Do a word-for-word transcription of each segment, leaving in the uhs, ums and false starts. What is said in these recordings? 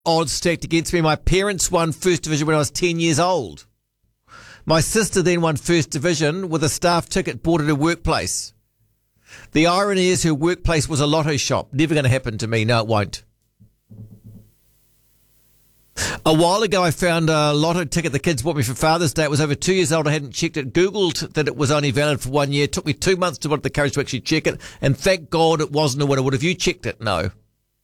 odds stacked against me. My parents won First Division when I was ten years old. My sister then won First Division with a staff ticket bought at her workplace. The irony is her workplace was a lotto shop. Never going to happen to me. No, it won't. A while ago, I found a lotto ticket the kids bought me for Father's Day. It was over two years old. I hadn't checked it. Googled that it was only valid for one year. It took me two months to get the courage to actually check it. And thank God it wasn't a winner. Would have you checked it? No.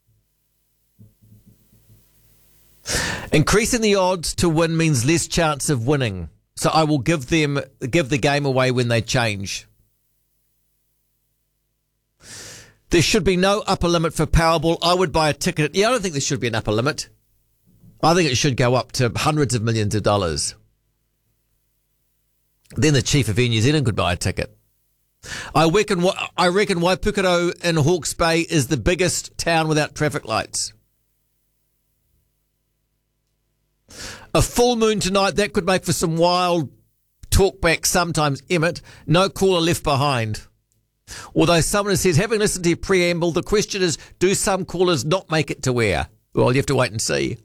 Increasing the odds to win means less chance of winning. So I will give them give the game away when they change. There should be no upper limit for Powerball. I would buy a ticket. Yeah, I don't think there should be an upper limit. I think it should go up to hundreds of millions of dollars. Then the chief of Air New Zealand could buy a ticket. I reckon, I reckon Waipukaro in Hawke's Bay is the biggest town without traffic lights. A full moon tonight, that could make for some wild talkback sometimes, Emmett. No caller left behind. Although someone says, having listened to your preamble, the question is, do some callers not make it to air? Well, you have to wait and see.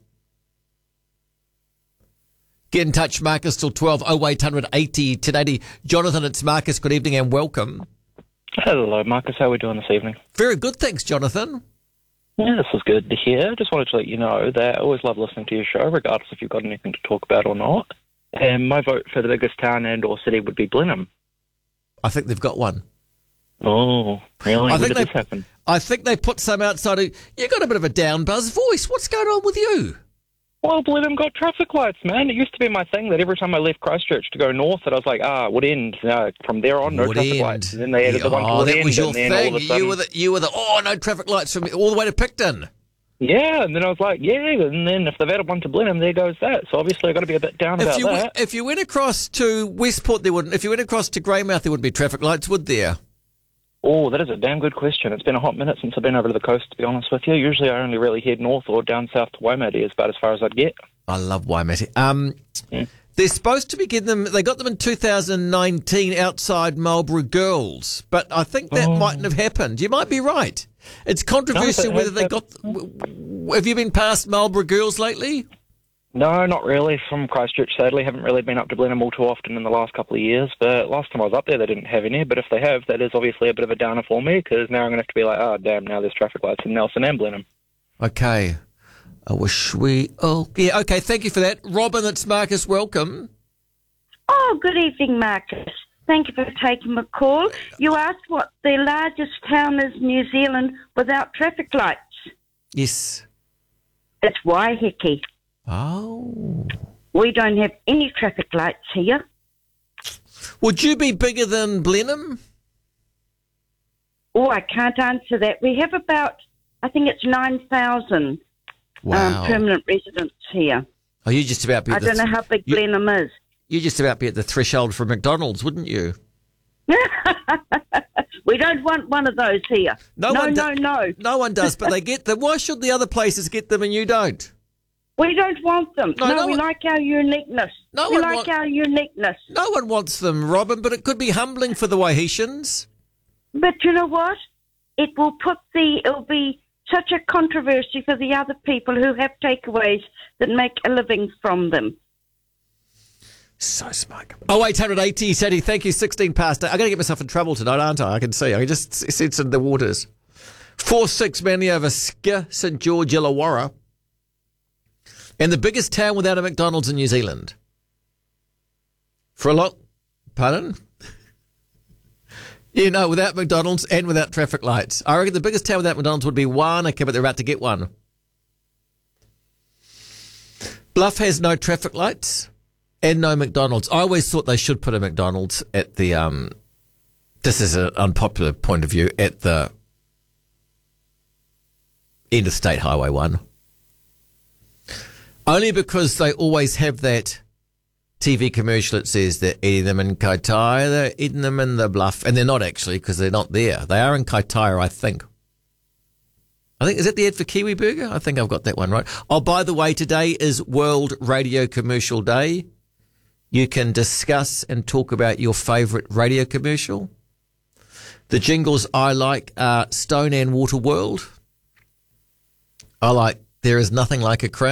Get in touch, Marcus, till twelve oh eight hundred eighty ten eighty. Jonathan, it's Marcus. Good evening and welcome. Hello, Marcus. How are we doing this evening? Very good, thanks, Jonathan. Yeah, this is good to hear. Just wanted to let you know that I always love listening to your show, regardless if you've got anything to talk about or not. And my vote for the biggest town and or city would be Blenheim. I think they've got one. Oh, really? I When think did they, this happen? I think they put some outside. Of, you got a bit of a down buzz voice. What's going on with you? Well, Blenheim got traffic lights, man. It used to be my thing that every time I left Christchurch to go north, that I was like, ah, Wood End. No, from there on, no Wood traffic End. lights. And then they added Yeah, the one to oh, Wood that End. was your and then all thing. of a sudden, You were the, you were the, oh, no traffic lights from all the way to Picton. Yeah, and then I was like, yeah, and then if they've added one to Blenheim, there goes that. So obviously I've got to be a bit down If about you, that. went, if you went across to Westport, there wouldn't. If you went across to Greymouth, there wouldn't be traffic lights, would there? Oh, that is a damn good question. It's been a hot minute since I've been over to the coast, to be honest with you. Usually I only really head north or down south to Waimate is about as far as I'd get. I love Waimate. Um, Yeah. They're supposed to be getting them, they got them in two thousand nineteen outside Marlborough Girls, but I think that Oh. mightn't have happened. You might be right. It's controversial No, but whether has they that- got... Have you been past Marlborough Girls lately? No, not really. From Christchurch, sadly. Haven't really been up to Blenheim all too often in the last couple of years. But last time I was up there, they didn't have any. But if they have, that is obviously a bit of a downer for me, because now I'm going to have to be like, oh, damn, now there's traffic lights in Nelson and Blenheim. Okay. I wish we... Oh, yeah, okay, thank you for that. Robin, it's Marcus, welcome. Oh, good evening, Marcus. Thank you for taking my call. You asked what the largest town is in New Zealand without traffic lights. Yes. It's Waiheke. Oh. We don't have any traffic lights here. Would you be bigger than Blenheim? Oh, I can't answer that. We have about, I think it's nine thousand Wow. um, permanent residents here. Oh, you just about be I at the don't know how big you- Blenheim is. You just about be at the threshold for McDonald's, wouldn't you? We don't want one of those here. No No, one no, do- no. No one does, but they get them. Why should the other places get them and you don't? We don't want them. No, No, no we one- like our uniqueness. No we one like want- our uniqueness. No one wants them, Robin, but it could be humbling for the Wahitians. But you know what? It will put the, it'll be such a controversy for the other people who have takeaways that make a living from them. So smug. Oh, eight hundred eighty, Sadie, thank you, sixteen past eight. I'm going to get myself in trouble tonight, aren't I? I can see. I can just sense in the waters. four six Manly over Sker, St George, Illawarra. And the biggest town without a McDonald's in New Zealand. For a lot... Pardon? You know, without McDonald's and without traffic lights. I reckon the biggest town without McDonald's would be Wānaka, but they're about to get one. Bluff has no traffic lights and no McDonald's. I always thought they should put a McDonald's at the, um, this is an unpopular point of view, at the Interstate Highway one. Only because they always have that T V commercial that says they're eating them in Kaitaia, they're eating them in the Bluff, and they're not actually because they're not there. They are in Kaitaia, I think. I think, is that the ad for Kiwi Burger? I think I've got that one right. Oh, by the way, today is World Radio Commercial Day. You can discuss and talk about your favourite radio commercial. The jingles I like are Stone and Water World. I like There is nothing like a crowd.